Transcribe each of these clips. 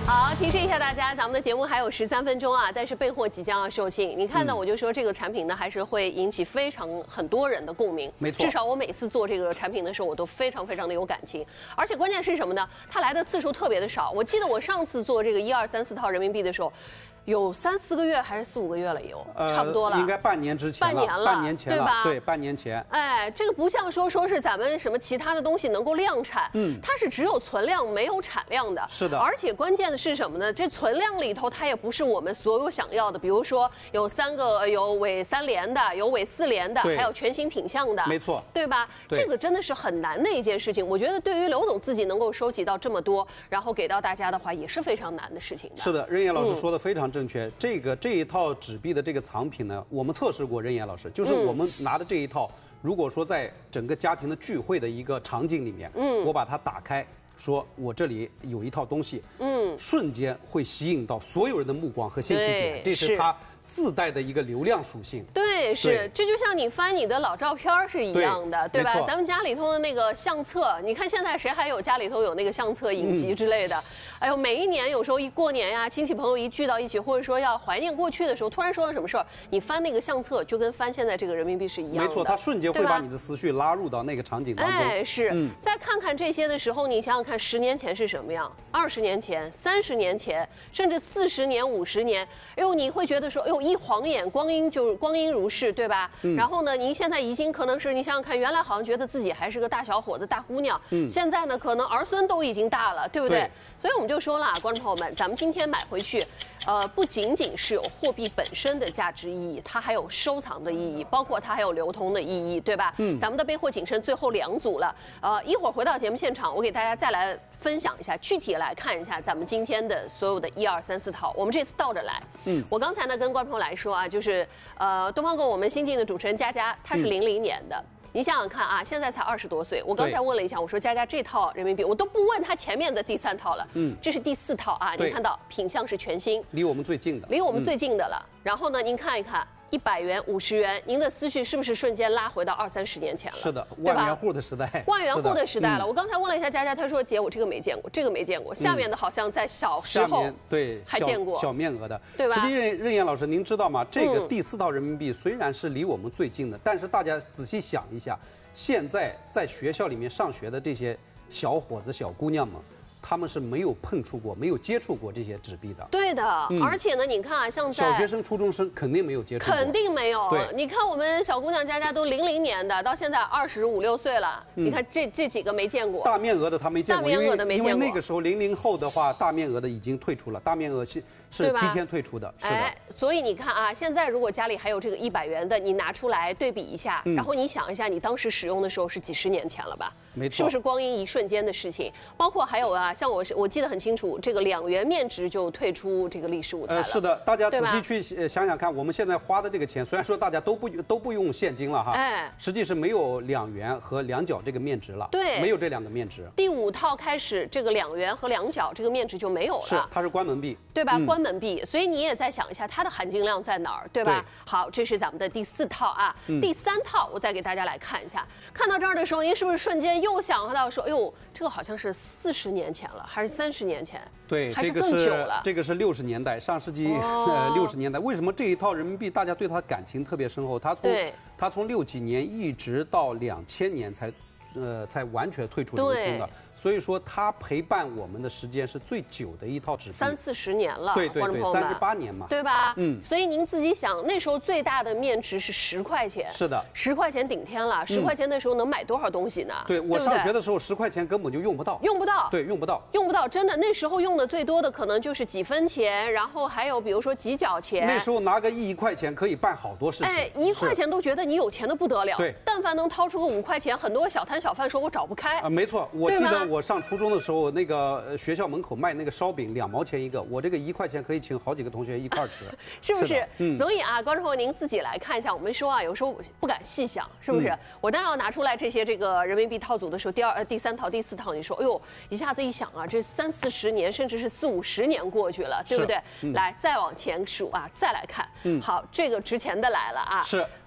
好，提示一下大家，咱们的节目还有13分钟啊，但是备货即将要售罄。你看到我就说这个产品呢，还是会引起很多人的共鸣。 没错， 至少我每次做这个产品的时候，我都非常的有感情。而且关键是什么呢？它来的次数特别的少。我记得我上次做这个1、2、3、4套人民币的时候。有3、4个月还是4、5个月了，有差不多了， 应该半年之前了，半年前了， 对吧？ 对，半年前。 哎，这个不像说是咱们什么其他的东西能够量产，它是只有存量没有产量的。 是的， 而且关键的是什么呢？这存量里头它也不是我们所有想要的，比如说有有尾3连的，有尾4连的，还有全新品相的， 没错， 对吧？ 对， 这个真的是很难的一件事情。我觉得对于刘总自己能够收集到这么多，然后给到大家的话，也是非常难的事情的。 是的，任岩老师说的非常正确。这一套纸币的这个藏品呢，我们测试过，任岩老师，就是我们拿的这一套，如果说在整个家庭的聚会的一个场景里面，我把它打开，说我这里有一套东西，瞬间会吸引到所有人的目光和兴趣点，这是它自带的一个流量属性。 对，是，这就像你翻你的老照片是一样的，对吧？咱们家里头的那个相册，你看现在谁还有家里头有那个相册影集之类的？哎呦，每一年有时候一过年呀，亲戚朋友一聚到一起，或者说要怀念过去的时候，突然说到什么事儿，你翻那个相册，就跟翻现在这个人民币是一样的。 没错，它瞬间会把你的思绪拉入到那个场景当中。 哎，是。再看看这些的时候，你想想看，10年前是什么样？20年前、30年前，甚至40年、50年，哎呦，你会觉得说，哎呦，一晃眼，光阴如逝，对吧？然后呢，您现在已经可能是你想想看，原来好像觉得自己还是个大小伙子、大姑娘，现在呢，可能儿孙都已经大了，对不对？所以我们就说了，观众朋友们，咱们今天买回去，不仅仅是有货币本身的价值意义，它还有收藏的意义，包括它还有流通的意义，对吧？咱们的备货谨慎最后2组了，一会儿回到节目现场，我给大家再来分享一下，具体来看一下咱们今天的所有的1、2、3、4套，我们这次倒着来。我刚才呢跟观众朋友来说啊，就是东方购我们新晋的主持人佳佳，她是00年的。你想想看啊，现在才20多岁。我刚才问了一下，我说佳佳这套人民币，我都不问他前面的第3套了，这是第4套啊。你看到品相是全新， 离我们最近的了。然后呢，您看一看，100元、50元，您的思绪是不是瞬间拉回到20、30年前了？ 是的，万元户的时代， 万元户的时代了。我刚才问了一下佳佳，她说姐，我这个没见过，这个没见过，下面的好像在小时候还见过小面额的， 对吧？ 实际任岩老师，您知道吗？这个第4套人民币虽然是离我们最近的，但是大家仔细想一下，现在在学校里面上学的这些小伙子、小姑娘们。他们是没有碰触过、没有接触过这些纸币的。 对的，而且呢，你看啊，像小学生、初中生肯定没有接触过， 肯定没有。对，你看我们小姑娘佳佳都00年的，到现在25、26岁了，你看这几个没见过。 大面额的他没见过， 大面额的没见过， 因为那个时候00后的话，大面额的已经退出了，大面额是提前退出的，是的。 所以你看啊，现在如果家里还有这个100元的，你拿出来对比一下，然后你想一下，你当时使用的时候是几十年前了吧？ 没错， 是不是光阴一瞬间的事情？包括还有啊，像我记得很清楚，这个2元面值就退出这个历史舞台了。 是的，大家仔细去想想看，我们现在花的这个钱，虽然说大家都不用现金了哈，实际是没有2元和2角这个面值了， 对， 没有这2个面值。 第5套开始，这个2元和2角这个面值就没有了， 是它是关门币， 对吧？关门币，所以你也再想一下它的含金量在哪儿，对吧？好，这是咱们的第4套啊，第3套我再给大家来看一下。看到这儿的时候，您是不是瞬间又想到说，哎呦，这个好像是40年前了，还是30年前？ 对， 还是更久了。 这个是60年代，上世纪60年代。为什么这一套人民币大家对它感情特别深厚？它从60几年一直到2000年才完全退出流通的。所以说，它陪伴我们的时间是最久的一套纸币 ，30、40年了。 对，38年嘛， 对吧？所以您自己想，那时候最大的面值是10块钱。 是的 ，10块钱顶天了。10块钱那时候能买多少东西呢？ 对，我上学的时候10块钱根本就用不到。对，用不到。 真的，那时候用的最多的可能就是几分钱，然后还有比如说几角钱。 那时候拿个1块钱可以办好多事情。 1块钱都觉得你有钱的不得了。 对， 但凡能掏出个5块钱，很多小摊小贩说我找不开。 没错，我记得我上初中的时候，那个学校门口卖那个烧饼2毛钱一个，我这个1块钱可以请好几个同学一块吃， 是不是？所以啊，观众朋友您自己来看一下。我们说啊，有时候不敢细想，是不是？我当要拿出来这些这个人民币套组的时候，第3套、第4套，你说，哎呦，一下子一想啊，这30、40年，甚至是40、50年过去了，对不对？来，再往前数啊，再来看。好，这个值钱的来了啊。 是。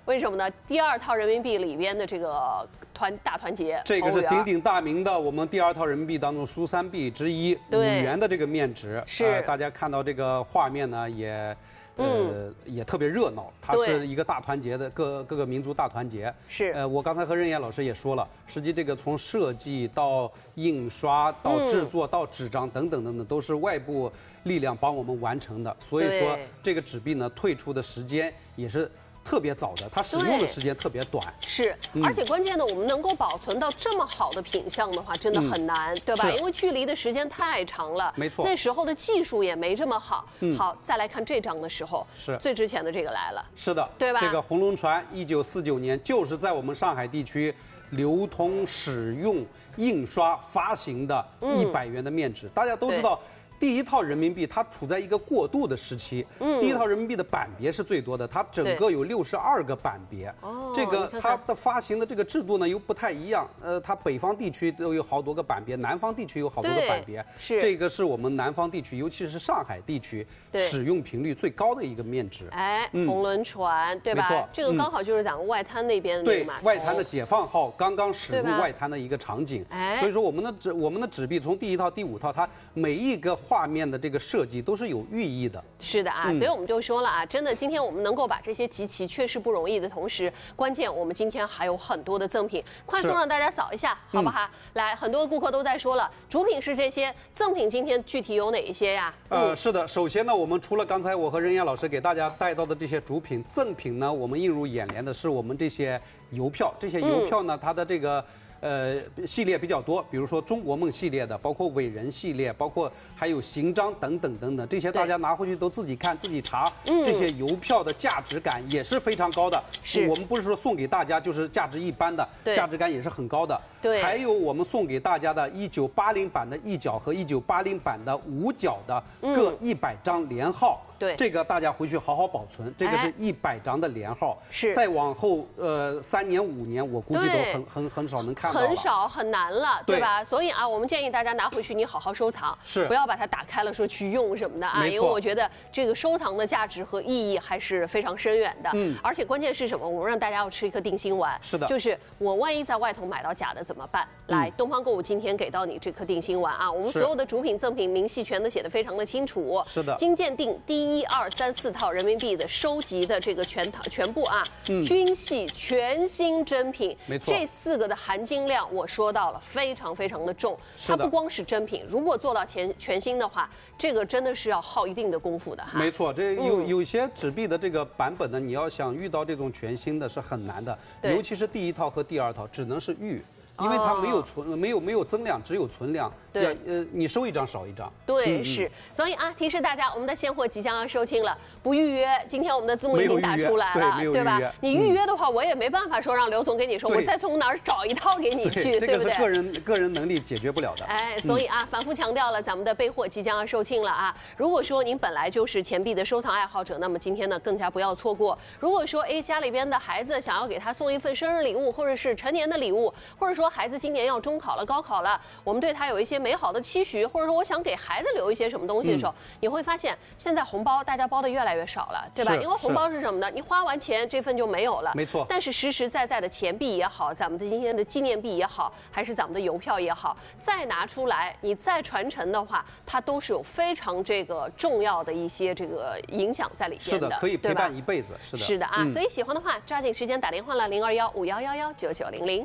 为什么呢？第2套人民币里边的这个大团结， 这个是鼎鼎大名的我们第2套人民币当中苏3币之一，5元的这个面值。 是， 大家看到这个画面呢，也特别热闹，它是一个大团结的各个民族大团结。 是， 我刚才和任岩老师也说了，实际这个从设计到印刷到制作到纸张等等等等，都是外部力量帮我们完成的。所以说这个纸币呢，退出的时间也是特别早的，它使用的时间特别短。 是，而且关键呢，我们能够保存到这么好的品相的话，真的很难，对吧？因为距离的时间太长了， 没错。 那时候的技术也没这么好。好，再来看这张的时候， 是最值钱的这个来了。 是的， 对吧？ 这个红龙船1949年就是在我们上海地区流通、使用、印刷、发行的100元的面值。大家都知道。第1套人民币它处在一个过渡的时期，第1套人民币的版别是最多的，它整个有62个版别。这个它的发行的这个制度呢又不太一样，它北方地区都有好多个版别，南方地区有好多个版别。 是这个是我们南方地区，尤其是上海地区使用频率最高的一个面值。 红轮船，对吧？ 没错， 这个刚好就是咱们外滩那边的对外滩的解放号刚刚驶入外滩的一个场景。所以说我们的纸币从第1套、第5套，它每一个画面的这个设计都是有寓意的。 是的啊，所以我们就说了啊，真的，今天我们能够把这些集齐，确实不容易的同时，关键我们今天还有很多的赠品，快速让大家扫一下，好不好？来，很多顾客都在说了，主品是这些，赠品今天具体有哪一些呀？ 是的，首先呢，我们除了刚才我和任岩老师给大家带到的这些主品，赠品呢，我们映入眼帘的是我们这些邮票，这些邮票呢，它的这个。系列比较多，比如说中国梦系列的，包括伟人系列，包括还有行章等等等等，这些大家拿回去都自己看自己查。这些邮票的价值感也是非常高的。我们不是说送给大家就是价值一般的，价值感也是很高的。 对， 还有我们送给大家的1980版的1角和1980版的5角的各100张连号。 对， 这个大家回去好好保存。这个是100张的连号。 是。 再往后3年5年，我估计都很少能看到了。 很少很难了，对吧？所以啊，我们建议大家拿回去，你好好收藏，不要把它打开了说去用什么的啊，因为我觉得这个收藏的价值和意义还是非常深远的。而且关键是什么？我们让大家要吃一颗定心丸。 是的。 就是我万一在外头买到假的怎么办？来，东方购物今天给到你这颗定心丸啊，我们所有的主品赠品明细全都写得非常的清楚。 是的。 金鉴定第1、2、3、4套人民币的收集的这个全部啊，均系全新真品。 没错。 这4个的含金量我说到了，非常非常的重。它不光是真品，如果做到全新的话，这个真的是要耗一定的功夫的哈。 没错，这有些纸币的这个版本呢，你要想遇到这种全新的是很难的，尤其是第1套和第2套，只能是预。因为它没有增量，只有存量。 对， 你收一张少一张。 对，是。所以啊，提示大家，我们的现货即将要售罄了，不预约，今天我们的字幕已经打出来了，对吧？你预约的话，我也没办法说让刘总给你说，我再从哪儿找一套给你去，对不对？ 这个是个人能力解决不了的。 所以啊，反复强调了，咱们的备货即将要售罄了啊！如果说您本来就是钱币的收藏爱好者，那么今天呢更加不要错过。如果说家里边的孩子想要给他送一份生日礼物，或者是成年的礼物，或者说孩子今年要中考了、高考了，我们对他有一些美好的期许，或者说我想给孩子留一些什么东西的时候，你会发现现在红包大家包的越来越少了，对吧？因为红包是什么呢？你花完钱这份就没有了， 没错。 但是实实在在的钱币也好，咱们的今天的纪念币也好，还是咱们的邮票也好，再拿出来，你再传承的话，它都是有非常这个重要的一些这个影响在里边的， 是的，可以陪伴一辈子，是的， 是的啊。所以喜欢的话，抓紧时间打电话了，0215119900。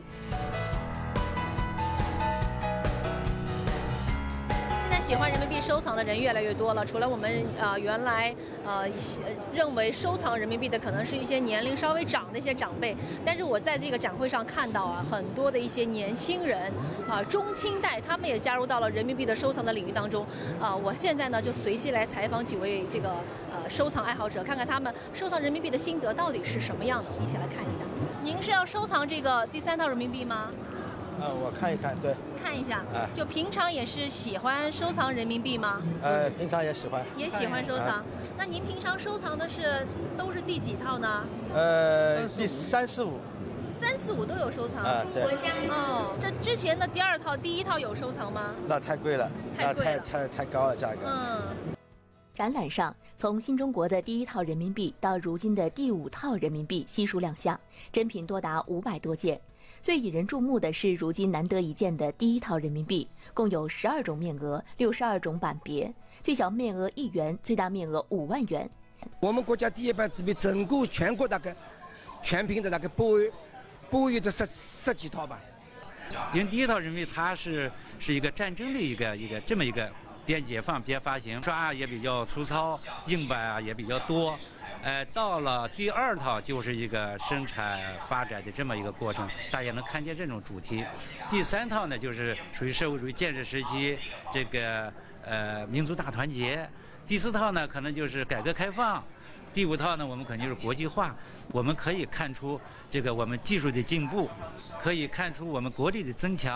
喜欢人民币收藏的人越来越多了，除了我们原来认为收藏人民币的可能是一些年龄稍微长的一些长辈，但是我在这个展会上看到啊，很多的一些年轻人中青代，他们也加入到了人民币的收藏的领域当中我现在呢就随机来采访几位这个收藏爱好者，看看他们收藏人民币的心得到底是什么样的，一起来看一下。您是要收藏这个第3套人民币吗？ 我看一看，对， 看一下，就平常也是喜欢收藏人民币吗？ 平常也喜欢， 也喜欢收藏。那您平常收藏的都是第几套呢？ 第3、4、5。 3、4、5都有收藏。 对。 这之前的第1套、第1套有收藏吗？ 那太贵了， 太贵了， 太高了价格。 展览上，从新中国的第1套人民币到如今的第5套人民币悉数亮相，珍品多达500多件。最引人注目的是如今难得一见的第1套人民币，共有12种面额、62种版别，最小面额1元，最大面额5万元。 我们国家第1版纸币整个全国大概全凭的大概不有这十几套吧。 因为第1套人民币它是一个战争的一个这么一个边解放边发行，刷也比较粗糙，硬版啊也比较多。到了第2套就是一个生产发展的这么一个过程，大家能看见这种主题。第3套呢，就是属于社会主义建设时期这个民族大团结。第4套呢，可能就是改革开放。第5套呢，我们可能就是国际化。我们可以看出这个我们技术的进步，可以看出我们国力的增强。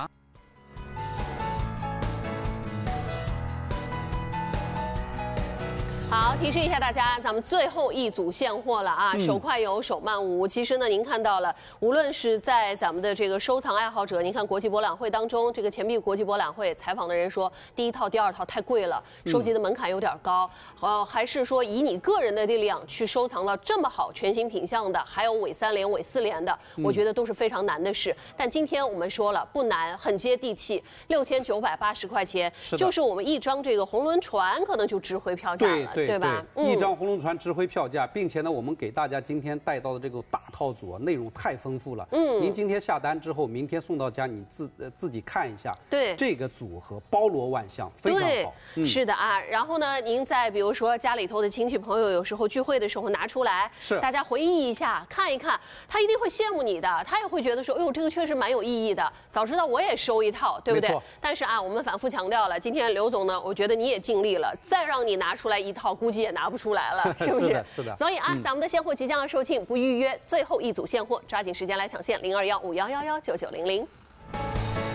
好，提示一下大家，咱们最后一组现货了啊！手快有，手慢无。其实呢，您看到了，无论是在咱们的这个收藏爱好者，您看国际博览会当中，这个钱币国际博览会采访的人说，第1套、第2套太贵了，收集的门槛有点高。还是说以你个人的力量去收藏到这么好全新品相的，还有伪3连、伪4连的，我觉得都是非常难的事。但今天我们说了，不难，很接地气，6980块钱，就是我们一张这个红轮船可能就值回票价了。对吧？ 一张红龙船值回票价，并且呢，我们给大家今天带到的这个大套组内容太丰富了。您今天下单之后，明天送到家，你自己看一下。 对， 这个组合包罗万象，非常好。 是的啊。然后呢，您在比如说家里头的亲戚朋友，有时候聚会的时候拿出来，大家回忆一下，看一看，他一定会羡慕你的，他也会觉得说，哎呦，这个确实蛮有意义的，早知道我也收一套，对不对？但是啊，我们反复强调了，今天刘总呢，我觉得你也尽力了，再让你拿出来一套，估计也拿不出来了，是不是？ 是的。 所以啊，咱们的现货即将要售罄，不预约，最后一组现货，抓紧时间来抢现，0215111990。